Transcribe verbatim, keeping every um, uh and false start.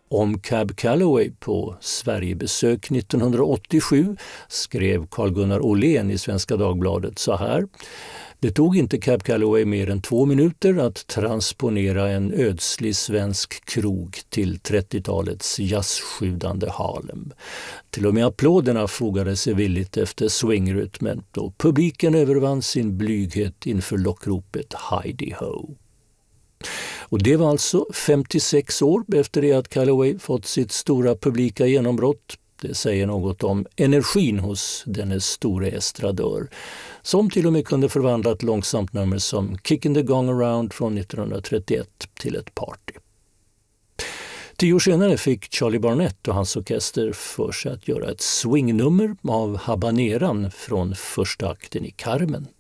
Om Cab Calloway på Sverigebesök nittonhundraåttiosju skrev Carl-Gunnar Åhlén i Svenska Dagbladet så här: Det tog inte Cab Calloway mer än två minuter att transponera en ödslig svensk krog till trettiotalets jazzsjudande Harlem. Till och med applåderna fogade sig villigt efter swingrytmen då publiken övervann sin blyghet inför lockropet Heidi Ho. Och det var alltså femtiosex år efter det att Calloway fått sitt stora publika genombrott. Det säger något om energin hos dennes store estradör, som till och med kunde förvandla ett långsamt nummer som Kicking the Gong Around från nittonhundratrettioett till ett party. Tio år senare fick Charlie Barnett och hans orkester för sig att göra ett swingnummer av habaneran från första akten i Carmen.